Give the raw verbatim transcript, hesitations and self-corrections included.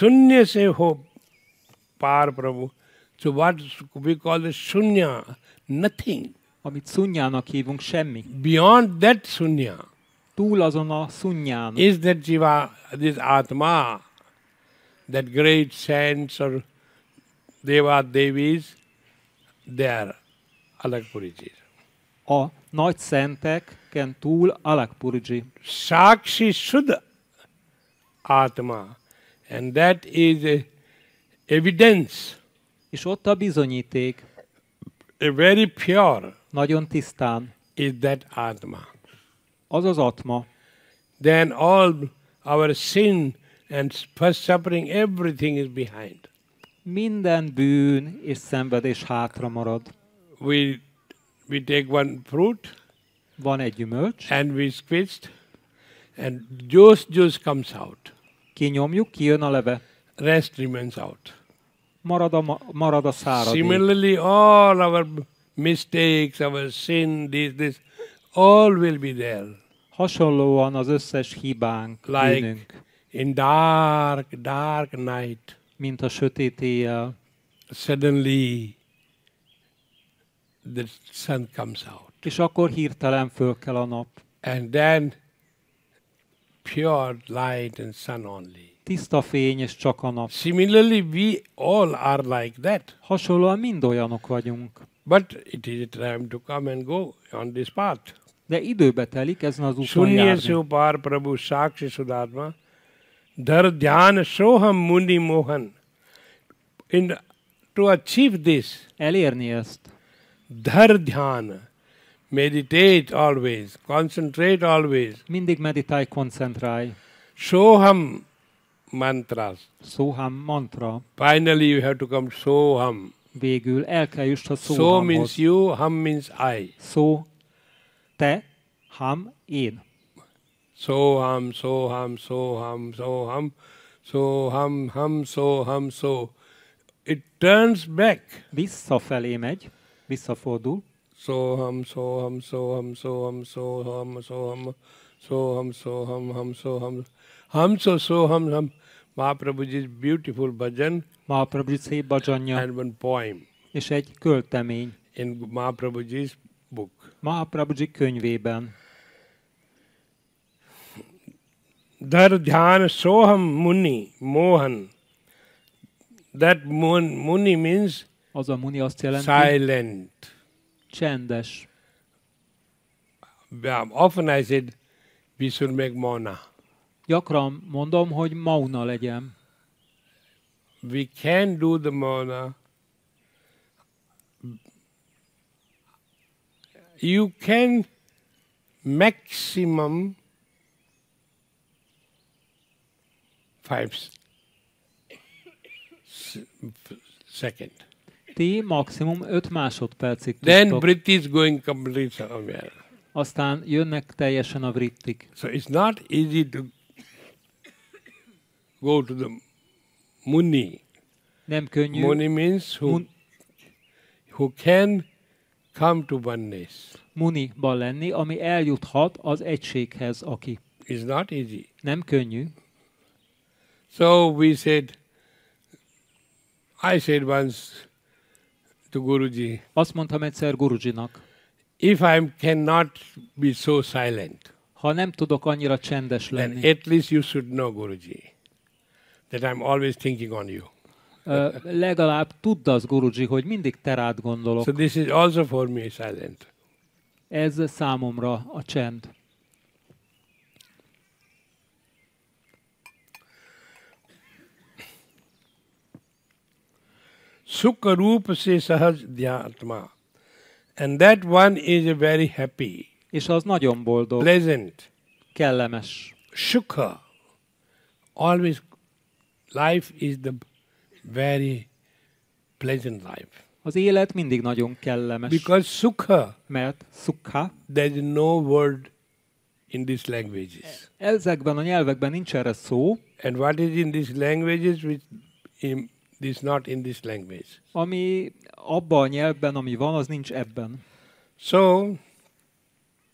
Shunya se ho par Prabhu. So what we call the shunya, nothing. Amit szunnyának hívunk, semmi. Beyond that shunya Túl azon a szunnyán is that jiva, this atma, that great saints or deva devis, they are alakpurijis. a nagy szenteken túl Alakpurji. Sakshi Shuddha Atma. And that is a evidence, És ott a bizonyíték, a very pure, nagyon tisztán, is that Atma. az az atma. Then all our sin and first suffering, everything is behind. Minden bűn és szenvedés hátra marad. We we take one fruit Van egy gyümölcs, and we squeezed, and juice juice comes out. kinyomjuk, kijön a leve, Rest remains out. marad a, ma- marad a száradék. Similarly, all our mistakes, our sin, this, this, all will be there. Hasonlóan az összes hibánk, Like bűnünk, in dark, dark night, mint a sötét éjjel, suddenly the sun comes out. és akkor hirtelen fölkel a nap. And then pure light and sun only. Tiszta fény és csak a nap. Similarly, we all are like that. Hasonlóan mind olyanok vagyunk. But it is a time to come and go on this path. De időbe telik ezen az úton Shunya járni. Supar Prabhu Sakshi Sudhatma Dhar Dhyan Soham Muni Mohan. In, to achieve this, Elérni ezt, Dhar Dhyan, meditate always, concentrate always. mindig meditálj, koncentrálj. Soham mantras. Szóhám mantra. Finally you have to come Soham. Végül el kell juss a So szóhámhoz. means you, Ham means I. Szó, te, ham, én. Soham, Soham, Soham, Soham, Soham, Ham, Soham, So. It turns back. Visszafelé megy, visszafordul. Soham, Soham, Soham, Soham, Soham, Soham, Soham, Soham, Ham, Soham, Ham, So, Soham, Ham. Mahaprabhuji's beautiful bhajan Mahaprabhu szép bhajanja and one poem és egy költemény. in Mahaprabhuji's book. Mahaprabhuji könyvében. Dhar Dhyan Soham Muni Mohan. That mun, Muni means Az a muni azt jelenti, silent. csendes. Um, Often I said we should make Mauna. Gyakran mondom, hogy mauna legyen. We can do the Mauna. You can maximum five s- s- second. Ti maximum öt másodpercig Then tudtok. breath is going completely somewhere. Aztán jönnek teljesen a vrittik. So it's not easy to go to the Muni. Nem könnyű. Muni means who, Mun- who can come to oneness. Muniban lenni, ami eljuthat az egységhez, aki. It's not easy. Nem könnyű. So we said, I said once to Guruji, Azt mondtam egyszer Gurujinak, if I cannot be so silent, ha nem tudok annyira csendes then lenni, at least you should know, Guruji, that I'm always thinking on you. ö, legalább tudd az, Guruji, hogy mindig te rád gondolok. So this is also for me silent. Ez számomra a csend. Sukha Rupa se sahaj dhyatma. And that one is a very happy, És az nagyon boldog, pleasant, kellemes. sukha. Always, life is the very pleasant life. Az élet mindig nagyon kellemes. Because sukha, Mert szukha, there is no word in these languages. ezekben a nyelvekben nincs erre szó, And what is in these languages which in, is not in this language. ami abban a nyelvben, ami van, az nincs ebben. So,